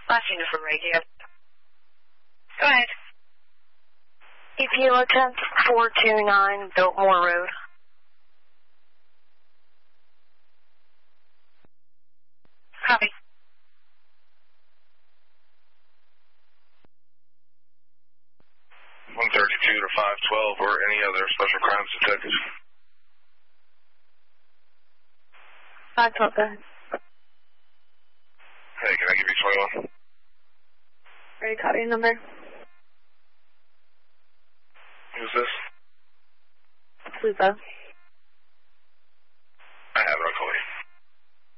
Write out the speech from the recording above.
Flashing for radio. Go ahead. EPO 10429 Biltmore Road. Copy. (132 to 512 or any other special crimes detectives. 512, go ahead. Hey, can I give you 21? Ready, copy number. Who's this? Lupo.